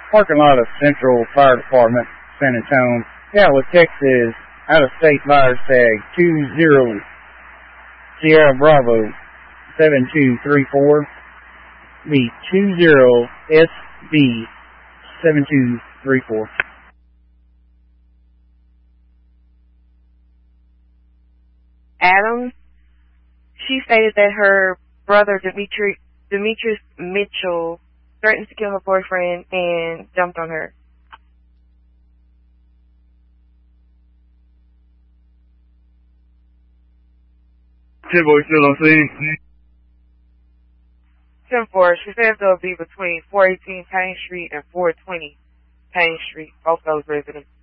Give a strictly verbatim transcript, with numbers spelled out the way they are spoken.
Parking lot of Central Fire Department, San Antonio. Yeah, with Texas out-of-state virus tag two zero Sierra Bravo seven two three four. The two zero S B seven two three four. Adams, she stated that her brother, Dimitri, Demetrius Mitchell, threatened to kill her boyfriend and jumped on her. ten four, still on scene. ten four, she says they'll be between four eighteen Payne Street and four twenty Payne Street, both those residents.